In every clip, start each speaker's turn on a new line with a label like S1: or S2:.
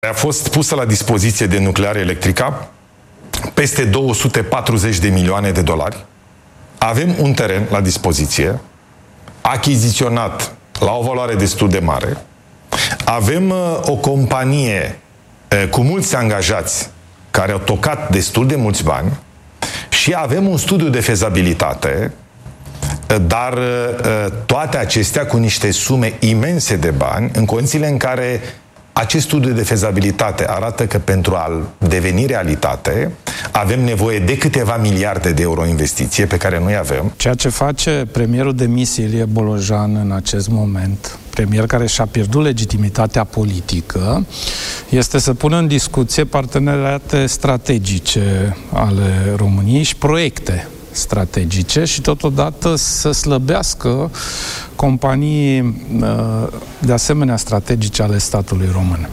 S1: A fost pusă la dispoziție de Nucleare Electrica peste 240 de milioane de dolari. Avem un teren la dispoziție, achiziționat la o valoare destul de mare. Avem o companie cu mulți angajați care au tocat destul de mulți bani și avem un studiu de fezabilitate, dar toate acestea cu niște sume imense de bani, în condițiile în care acest studiu de fezabilitate arată că pentru a deveni realitate avem nevoie de câteva miliarde de euro investiție pe care noi avem.
S2: Ceea ce face premierul demis Ilie Bolojan în acest moment, premier care și-a pierdut legitimitatea politică, este să pună în discuție parteneriate strategice ale României și proiecte strategice și totodată să slăbească companii de asemenea strategice ale statului român.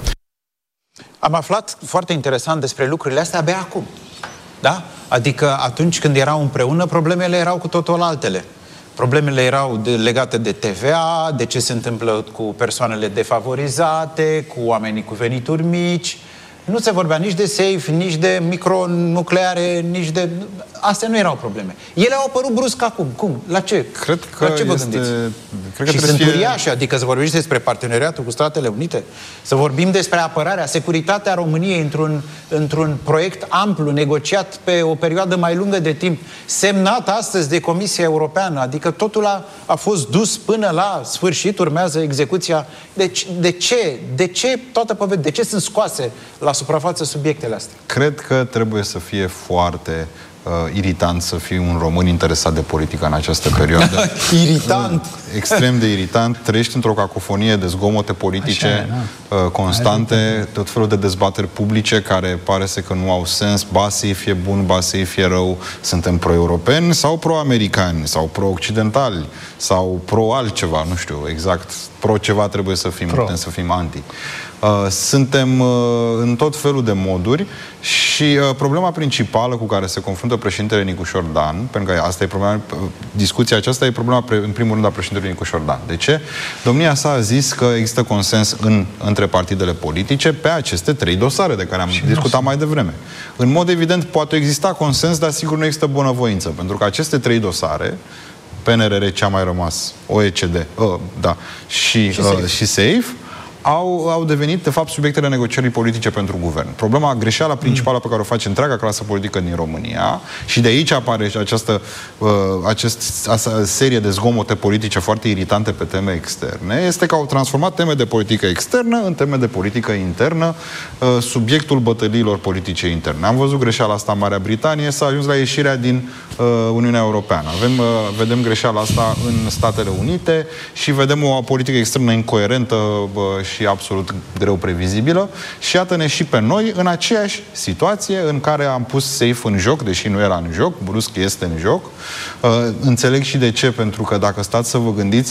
S3: Am aflat foarte interesant despre lucrurile astea abia acum. Da? Adică atunci când erau împreună, problemele erau cu totul altele. Problemele erau legate de TVA, de ce se întâmplă cu persoanele defavorizate, cu oamenii cu venituri mici. Nu se vorbea nici de safe, nici de micronucleare, nici de... Astea nu erau probleme. Ele au apărut brusc acum. Cum? La ce?
S4: Cred că
S3: la ce vă gândiți?
S4: Cred că
S3: și sunt uriașe, adică să vorbim despre parteneriatul cu Statele Unite, să vorbim despre apărarea, securitatea României într-un proiect amplu, negociat pe o perioadă mai lungă de timp, semnat astăzi de Comisia Europeană, adică totul a fost dus până la sfârșit, urmează execuția. Deci, de ce toată povestea? De ce sunt scoase la suprafață subiectele astea?
S4: Cred că trebuie să fie foarte iritant să fii un român interesat de politică în această perioadă.
S3: Irritant!
S4: Extrem de irritant. Trăiești într-o cacofonie de zgomote politice constante, tot felul de dezbateri publice care pare să că nu au sens, ba să fie bun, ba să fie rău. Suntem pro-europeni sau pro-americani sau pro-occidentali sau pro-altceva, nu știu exact. Pro-ceva trebuie să fim, putem să fim anti. Suntem în tot felul de moduri și problema principală cu care se confruntă președintele Nicușor Dan, pentru că asta e problema, discuția aceasta e problema în primul rând a președintelui Nicușor Dan. De ce? Domnia sa a zis că există consens între partidele politice pe aceste 3 dosare de care am discutat mai devreme. În mod evident poate exista consens, dar sigur nu există bunăvoință, pentru că aceste 3 dosare, PNRR ce a mai rămas, OECD, și SAFE, au devenit, de fapt, subiectele negocierii politice pentru guvern. Problema, greșeala principală pe care o face întreaga clasă politică din România, și de aici apare această serie de zgomote politice foarte iritante pe teme externe, este că au transformat teme de politică externă în teme de politică internă, subiectul bătăliilor politice interne. Am văzut greșeala asta în Marea Britanie, s-a ajuns la ieșirea din Uniunea Europeană. Vedem greșeala asta în Statele Unite și vedem o politică externă incoerentă și absolut greu previzibilă și iată-ne și pe noi în aceeași situație în care am pus SAFE în joc, deși nu era în joc, brusc este în joc. Înțeleg și de ce, pentru că dacă stați să vă gândiți,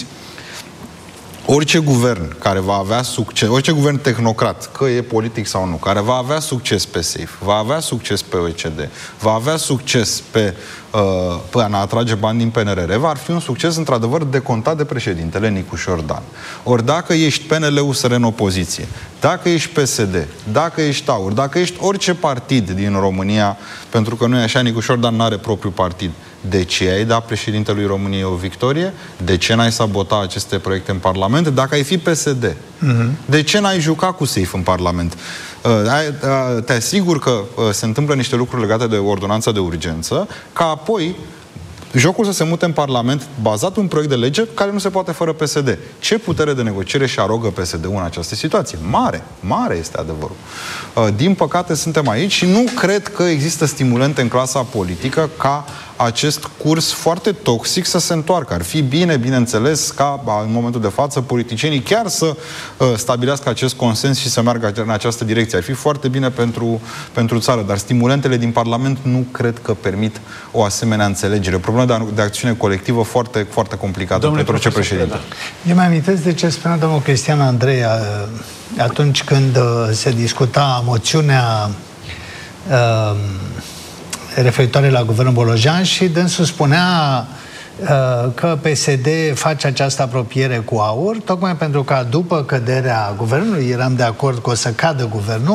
S4: orice guvern care va avea succes, orice guvern tehnocrat, că e politic sau nu, care va avea succes pe SAFE, va avea succes pe OECD, va avea succes pe a atrage bani din PNRR, va fi un succes într-adevăr decontat de președintele Nicușor Dan. Ori dacă ești PNL-USR în opoziție, dacă ești PSD, dacă ești AUR, dacă ești orice partid din România, pentru că nu e așa, Nicușor Dan n-are propriu partid, de ce ai dat președintelui României o victorie? De ce n-ai sabota aceste proiecte în Parlament? Dacă ai fi PSD, de ce n-ai jucat cu SAFE în Parlament? Te asigur că se întâmplă niște lucruri legate de ordonanța de urgență, ca apoi jocul să se mute în Parlament bazat pe un proiect de lege care nu se poate fără PSD. Ce putere de negociere și arogă PSD-ul în această situație? Mare, mare este adevărul. Din păcate suntem aici și nu cred că există stimulente în clasa politică ca acest curs foarte toxic să se întoarcă. Ar fi bine, bineînțeles, ca în momentul de față politicienii chiar să stabilească acest consens și să meargă în această direcție. Ar fi foarte bine pentru țară, dar stimulentele din Parlament nu cred că permit o asemenea înțelegere. O problemă de acțiune colectivă foarte, foarte complicată pentru orice președinte.
S5: Eu mă amintesc de ce spunea domnul Cristian Andrei atunci când se discuta moțiunea referitoare la guvernul Bolojan și dânsul spunea că PSD face această apropiere cu AUR, tocmai pentru că după căderea guvernului, eram de acord că o să cadă guvernul,